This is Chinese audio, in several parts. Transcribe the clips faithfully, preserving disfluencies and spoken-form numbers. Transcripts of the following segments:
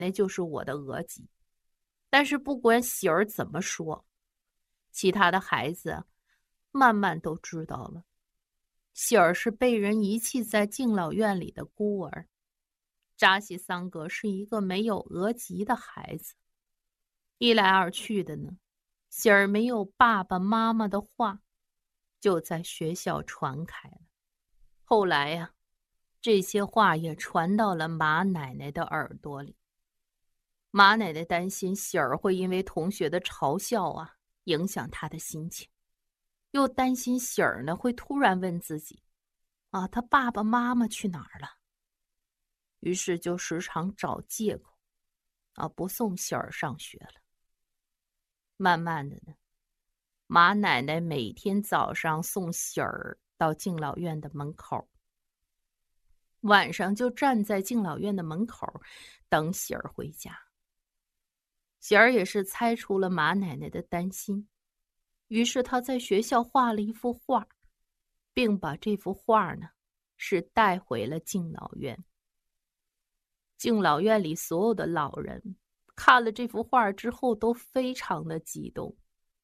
奶就是我的额吉。但是不管喜儿怎么说，其他的孩子慢慢都知道了，喜儿是被人遗弃在敬老院里的孤儿，扎西桑格是一个没有额吉的孩子。一来二去的呢，喜儿没有爸爸妈妈的话，就在学校传开了。后来呀、啊，这些话也传到了马奶奶的耳朵里。马奶奶担心喜儿会因为同学的嘲笑啊，影响她的心情，又担心喜儿呢会突然问自己，啊，她爸爸妈妈去哪儿了？于是就时常找借口，啊，不送喜儿上学了。慢慢的呢，马奶奶每天早上送喜儿到敬老院的门口，晚上就站在敬老院的门口等喜儿回家。喜儿也是猜出了马奶奶的担心，于是她在学校画了一幅画，并把这幅画呢是带回了敬老院。敬老院里所有的老人看了这幅画之后都非常的激动。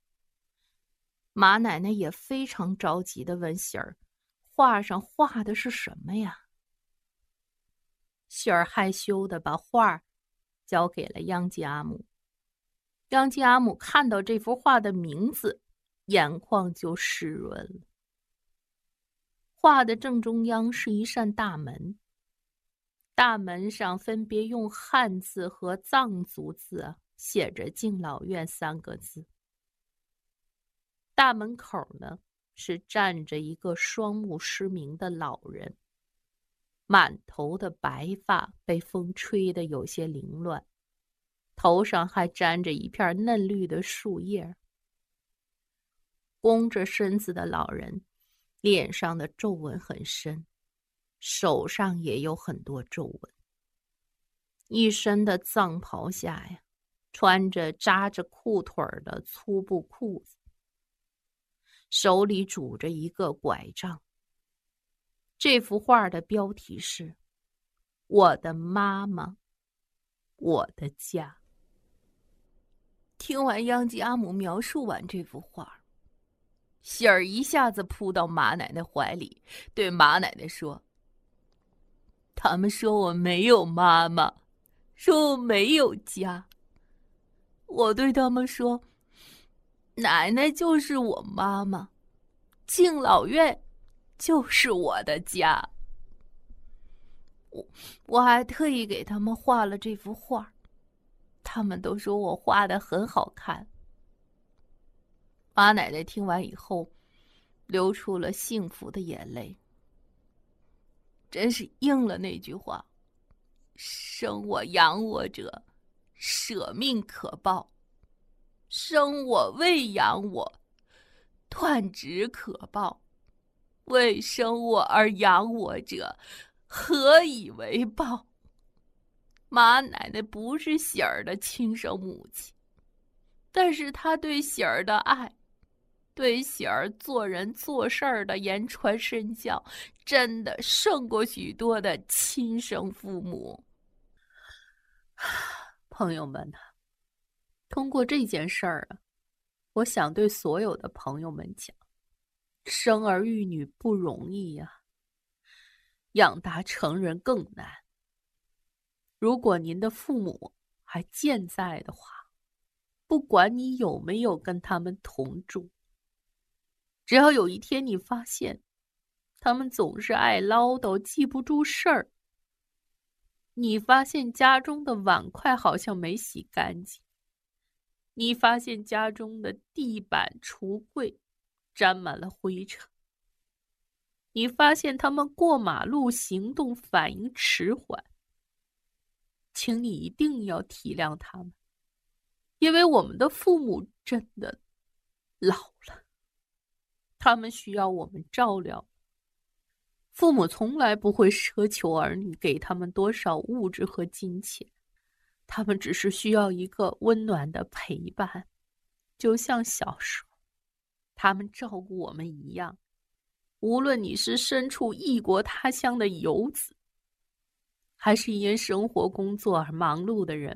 马奶奶也非常着急地问喜儿，画上画的是什么呀？喜儿害羞地把画交给了央吉阿姆。央吉阿姆看到这幅画的名字，眼眶就湿润了。画的正中央是一扇大门，大门上分别用汉字和藏族字写着敬老院三个字。大门口呢是站着一个双目失明的老人，满头的白发被风吹得有些凌乱，头上还沾着一片嫩绿的树叶。弓着身子的老人脸上的皱纹很深，手上也有很多皱纹。一身的藏袍下呀，穿着扎着裤腿的粗布裤子，手里拄着一个拐杖。这幅画的标题是“我的妈妈，我的家”。听完央吉阿姆描述完这幅画，喜儿一下子扑到马奶奶怀里，对马奶奶说：“他们说我没有妈妈，说我没有家。我对他们说，奶奶就是我妈妈，敬老院就是我的家。我我还特意给他们画了这幅画，他们都说我画得很好看。”马奶奶听完以后，流出了幸福的眼泪。真是应了那句话：“生我养我者，舍命可报；生我喂养我，断指可报。为生我而养我者，何以为报？”马奶奶不是喜儿的亲生母亲，但是她对喜儿的爱，对喜儿做人做事儿的言传身教，真的胜过许多的亲生父母。朋友们，通过这件事儿啊，我想对所有的朋友们讲，生儿育女不容易呀、啊，养大成人更难。如果您的父母还健在的话，不管你有没有跟他们同住，只要有一天你发现他们总是爱唠叨，记不住事儿，你发现家中的碗筷好像没洗干净，你发现家中的地板橱柜沾满了灰尘，你发现他们过马路行动反应迟缓，请你一定要体谅他们，因为我们的父母真的老了，他们需要我们照料。父母从来不会奢求儿女给他们多少物质和金钱，他们只是需要一个温暖的陪伴，就像小时候他们照顾我们一样。无论你是身处异国他乡的游子， 还是因生活工作而忙碌的人。